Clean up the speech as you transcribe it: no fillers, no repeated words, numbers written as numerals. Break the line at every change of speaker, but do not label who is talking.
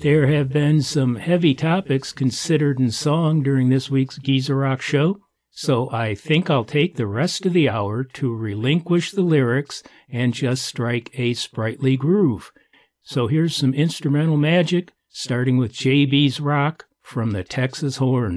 There have been some heavy topics considered in song during this week's Geezer Rock show, so I think I'll take the rest of the hour to relinquish the lyrics and just strike a sprightly groove. So here's some instrumental magic, starting with JB's Rock from the Texas Horns.